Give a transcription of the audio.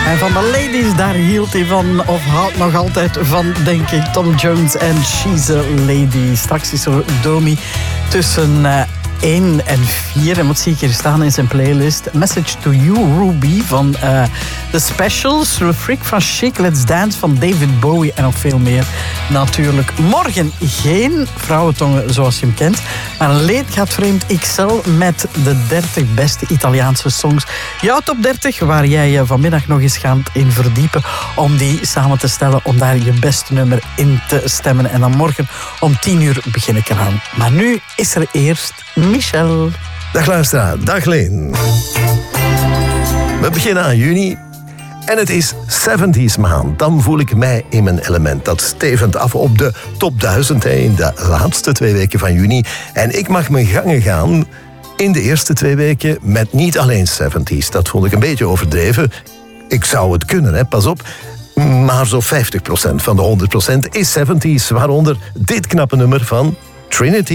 En van de ladies, daar hield hij van, of houdt nog altijd van, denk ik. Tom Jones en She's a Lady. Straks is er Domi tussen 1 en 4. En wat zie ik hier staan in zijn playlist? Message to You, Ruby van The Specials. Freak van Chic, Let's Dance van David Bowie en nog veel meer. Natuurlijk morgen geen vrouwentongen zoals je hem kent. Maar een leed gaat vreemd XL met de 30 beste Italiaanse songs. Jouw top 30, waar jij je vanmiddag nog eens gaat in verdiepen. Om die samen te stellen, om daar je beste nummer in te stemmen. En dan morgen om 10 uur begin ik eraan. Maar nu is er eerst Michel. Dag luisteraar, dag Leen. We beginnen aan juni en het is 70s maand. Dan voel ik mij in mijn element. Dat stevend af op de top 1000 in de laatste 2 weken van juni. En ik mag mijn gangen gaan in de eerste 2 weken met niet alleen 70s. Dat vond ik een beetje overdreven. Ik zou het kunnen, hè, pas op. Maar zo'n 50% van de 100% is 70s. Waaronder dit knappe nummer van Trinity.